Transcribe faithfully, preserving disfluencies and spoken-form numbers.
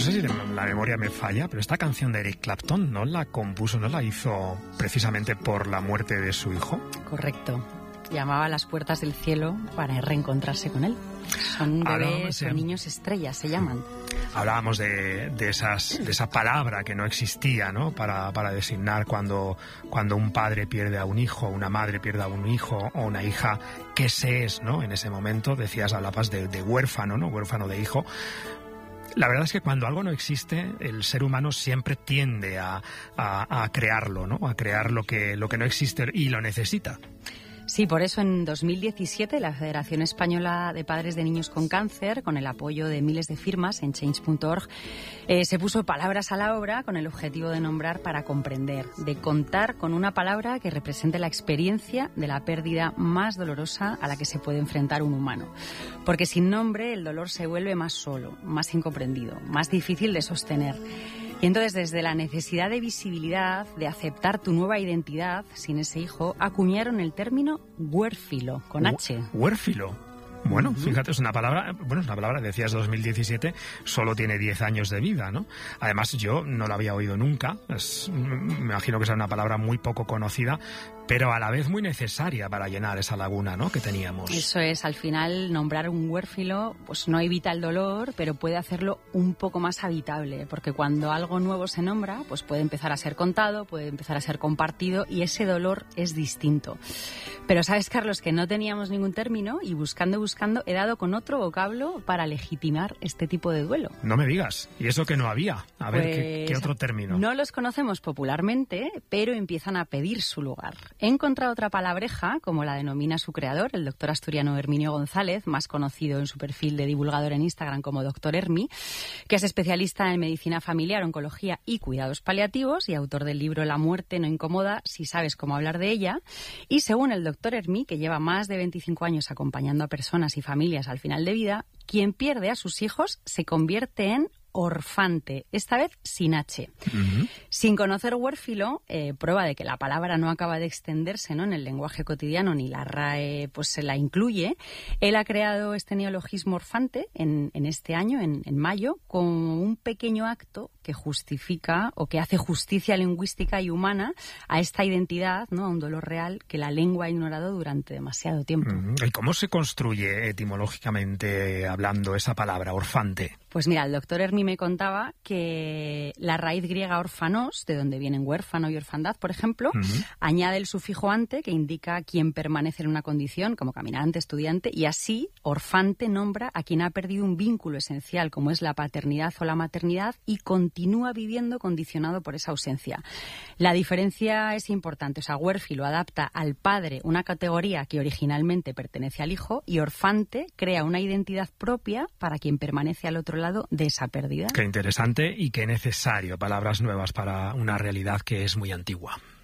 sé si la memoria me falla, pero esta canción de Eric Clapton no la compuso, no la hizo precisamente por la muerte de su hijo. Correcto. Llamaba a las puertas del cielo para reencontrarse con él. Son bebés o niños estrellas, se llaman. Hablábamos de, de, esas, de esa palabra que no existía, ¿no? Para, para designar cuando, cuando un padre pierde a un hijo, una madre pierde a un hijo o una hija, ¿qué se es, no? En ese momento decías, hablabas de, de huérfano, ¿no? Huérfano de hijo. La verdad es que cuando algo no existe, el ser humano siempre tiende a, a, a crearlo, ¿no? A crear lo que, lo que no existe y lo necesita. Sí, por eso en dos mil diecisiete la Federación Española de Padres de Niños con Cáncer, con el apoyo de miles de firmas en change punto org, eh, se puso palabras a la obra con el objetivo de nombrar para comprender, de contar con una palabra que represente la experiencia de la pérdida más dolorosa a la que se puede enfrentar un humano. Porque sin nombre el dolor se vuelve más solo, más incomprendido, más difícil de sostener. Y entonces, desde la necesidad de visibilidad, de aceptar tu nueva identidad sin ese hijo, acuñaron el término huérfilo, con H. ¿Huérfilo? Bueno, fíjate, es una palabra, bueno, es una palabra, decías dos mil diecisiete, solo tiene diez años de vida, ¿no? Además, yo no la había oído nunca, es, me imagino que es una palabra muy poco conocida, pero a la vez muy necesaria para llenar esa laguna, ¿no?, que teníamos. Eso es, al final, nombrar un huérfilo, pues no evita el dolor, pero puede hacerlo un poco más habitable, porque cuando algo nuevo se nombra, pues puede empezar a ser contado, puede empezar a ser compartido, y ese dolor es distinto. Pero sabes, Carlos, que no teníamos ningún término, y buscando, buscando, he dado con otro vocablo para legitimar este tipo de duelo. No me digas, ¿y eso que no había? A ver, pues, ¿qué, qué otro término? No los conocemos popularmente, pero empiezan a pedir su lugar. He encontrado otra palabreja, como la denomina su creador, el doctor asturiano Herminio González, más conocido en su perfil de divulgador en Instagram como doctor Hermi, que es especialista en medicina familiar, oncología y cuidados paliativos y autor del libro La muerte no incomoda si sabes cómo hablar de ella. Y según el doctor Hermi, que lleva más de veinticinco años acompañando a personas y familias al final de vida, quien pierde a sus hijos se convierte en orfante, esta vez sin H. Uh-huh. Sin conocer huérfilo, eh, prueba de que la palabra no acaba de extenderse, ¿no?, en el lenguaje cotidiano, ni la R A E pues se la incluye. Él ha creado este neologismo orfante en, en este año, en, en mayo, como un pequeño acto que justifica o que hace justicia lingüística y humana a esta identidad, ¿no?, a un dolor real que la lengua ha ignorado durante demasiado tiempo. Uh-huh. ¿Y cómo se construye etimológicamente hablando esa palabra, orfante? Pues mira, el doctor Hermi me contaba que la raíz griega orfanos, de donde vienen huérfano y orfandad, por ejemplo, uh-huh, añade el sufijo ante, que indica quien permanece en una condición, como caminante, estudiante, y así orfante nombra a quien ha perdido un vínculo esencial, como es la paternidad o la maternidad, y continúa viviendo condicionado por esa ausencia. La diferencia es importante, o sea, huérfilo adapta al padre una categoría que originalmente pertenece al hijo, y orfante crea una identidad propia para quien permanece al otro lado de esa pérdida. Qué interesante y qué necesario, palabras nuevas para una realidad que es muy antigua.